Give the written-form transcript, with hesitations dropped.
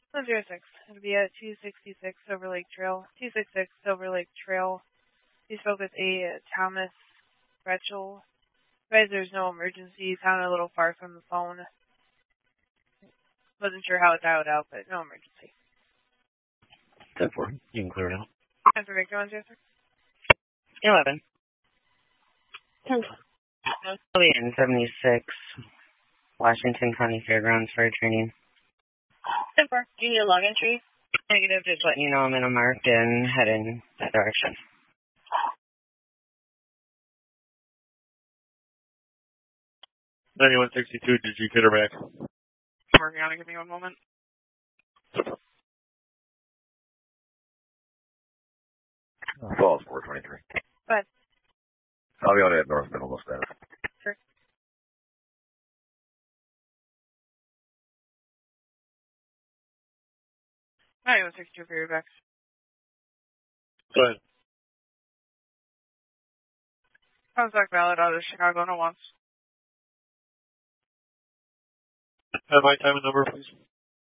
106. It'll be at 266 Silver Lake Trail. 266 Silver Lake Trail. You spoke with a Thomas Retchell. Guys, there's no emergency. Sounded a little far from the phone. Wasn't sure how it dialed out, but no emergency. 10-4. You can clear it out. Time for Victor 106. 11. 10. In 76 Washington County Fairgrounds for training. 10-4. Do you need a log entry? Negative, just letting you know I'm in a mark and heading that direction. 9162, did you get her back? I'm working on it. Give me one moment. Falls 423. Go ahead. I'll be on at North Middle status. Sure. 9162 for your backs. Go ahead. Comstock valid out of Chicago, no once. Have my time and number, please.